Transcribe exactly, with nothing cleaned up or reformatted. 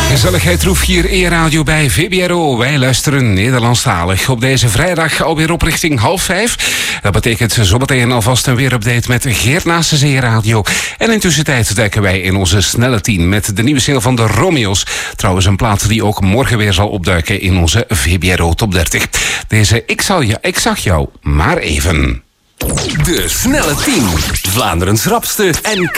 Gezelligheid troef hier E-radio bij V B R O. Wij luisteren Nederlandstalig op deze vrijdag alweer op richting half vijf. Dat betekent zometeen alvast een weerupdate met Geert naast de Zee Radio. En intussen tijd duiken wij in onze snelle tien met de nieuwe single van de Romeo's. Trouwens een plaat die ook morgen weer zal opduiken in onze V B R O Top dertig. Deze Ik, zal je, ik zag jou maar even. De snelle tien. Vlaanderens rapste en